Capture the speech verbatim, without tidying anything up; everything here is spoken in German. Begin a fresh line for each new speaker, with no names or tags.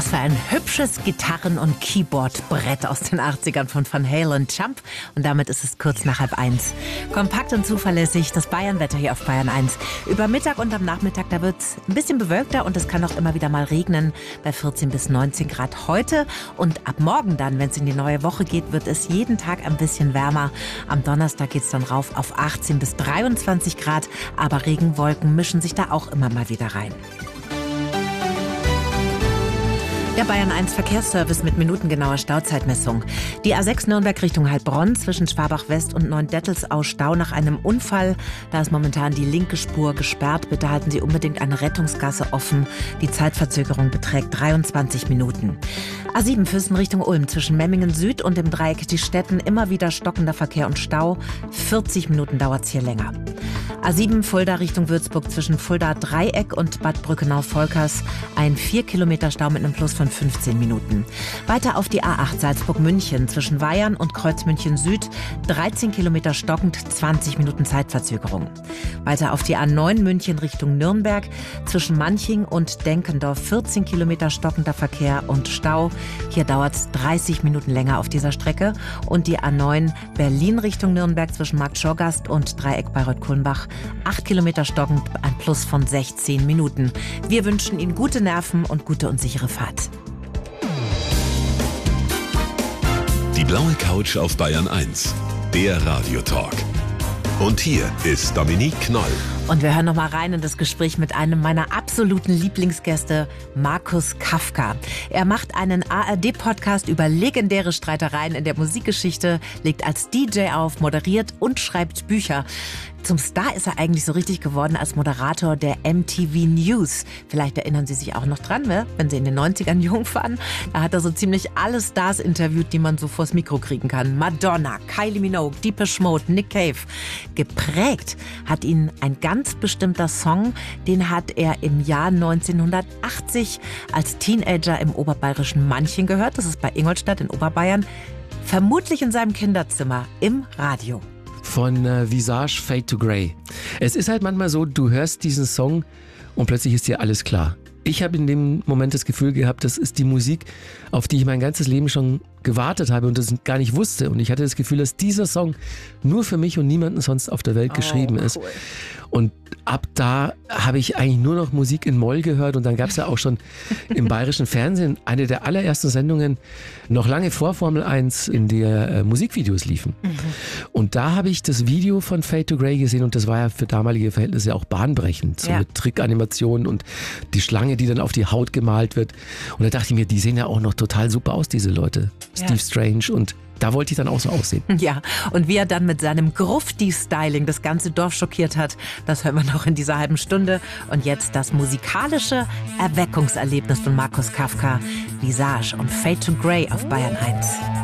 Was für ein hübsches Gitarren- und Keyboardbrett aus den achtzigern von Van Halen, Jump. Und damit ist es kurz nach halb eins. Kompakt und zuverlässig das Bayernwetter hier auf Bayern eins. Über Mittag und am Nachmittag, da wird es ein bisschen bewölkter und es kann auch immer wieder mal regnen bei vierzehn bis neunzehn Grad heute. Und ab morgen dann, wenn es in die neue Woche geht, wird es jeden Tag ein bisschen wärmer. Am Donnerstag geht es dann rauf auf achtzehn bis dreiundzwanzig Grad. Aber Regenwolken mischen sich da auch immer mal wieder rein. Der Bayern eins Verkehrsservice mit minutengenauer Stauzeitmessung. Die A sechs Nürnberg Richtung Heilbronn zwischen Schwabach West und Neuendettelsau Stau nach einem Unfall. Da ist momentan die linke Spur gesperrt. Bitte halten Sie unbedingt eine Rettungsgasse offen. Die Zeitverzögerung beträgt dreiundzwanzig Minuten. A sieben Füssen Richtung Ulm zwischen Memmingen Süd und dem Dreieck Die Städten immer wieder stockender Verkehr und Stau. vierzig Minuten dauert es hier länger. A sieben Fulda Richtung Würzburg zwischen Fulda Dreieck und Bad Brückenau-Volkers. Ein vier Kilometer Stau mit einem Plus von fünfzehn Minuten. Weiter auf die A acht Salzburg-München zwischen Weyern und Kreuzmünchen Süd. dreizehn Kilometer stockend, zwanzig Minuten Zeitverzögerung. Weiter auf die A neun München Richtung Nürnberg zwischen Manching und Denkendorf. vierzehn Kilometer stockender Verkehr und Stau. Hier dauert es dreißig Minuten länger auf dieser Strecke. Und die A neun Berlin Richtung Nürnberg zwischen Marktschorgast und Dreieck Bayreuth-Kulmbach. acht Kilometer stockend, ein Plus von sechzehn Minuten. Wir wünschen Ihnen gute Nerven und gute und sichere Fahrt.
Die blaue Couch auf Bayern eins, der Radiotalk. Und hier ist Dominique Knoll.
Und wir hören noch mal rein in das Gespräch mit einem meiner absoluten Lieblingsgäste, Markus Kafka. Er macht einen A R D-Podcast über legendäre Streitereien in der Musikgeschichte, legt als D J auf, moderiert und schreibt Bücher. Zum Star ist er eigentlich so richtig geworden als Moderator der M T V News. Vielleicht erinnern Sie sich auch noch dran, ne? Wenn Sie in den neunzigern jung waren. Da hat er so ziemlich alle Stars interviewt, die man so vors Mikro kriegen kann. Madonna, Kylie Minogue, Depeche Mode, Nick Cave. Geprägt hat ihn ein ganz bestimmter Song. Den hat er im Jahr neunzehnhundertachtzig als Teenager im oberbayerischen Manching gehört. Das ist bei Ingolstadt in Oberbayern. Vermutlich in seinem Kinderzimmer im Radio.
Von äh, Visage, Fade to Grey. Es ist halt manchmal so, du hörst diesen Song und plötzlich ist dir alles klar. Ich habe in dem Moment das Gefühl gehabt, das ist die Musik, auf die ich mein ganzes Leben schon gewartet habe und das gar nicht wusste. Und ich hatte das Gefühl, dass dieser Song nur für mich und niemanden sonst auf der Welt geschrieben oh, cool. ist. Und ab da habe ich eigentlich nur noch Musik in Moll gehört und dann gab es ja auch schon im bayerischen Fernsehen eine der allerersten Sendungen, noch lange vor Formel eins, in der äh, Musikvideos liefen. Mhm. Und da habe ich das Video von Fade to Grey gesehen und das war ja für damalige Verhältnisse auch bahnbrechend, so ja. mit Trickanimationen und die Schlange, die dann auf die Haut gemalt wird. Und da dachte ich mir, die sehen ja auch noch total super aus, diese Leute. Steve ja. Strange und da wollte ich dann auch so aussehen.
Ja, und wie er dann mit seinem Grufti-Styling das ganze Dorf schockiert hat, das hören wir noch in dieser halben Stunde. Und jetzt das musikalische Erweckungserlebnis von Markus Kafka, Visage und Fade to Grey auf Bayern eins.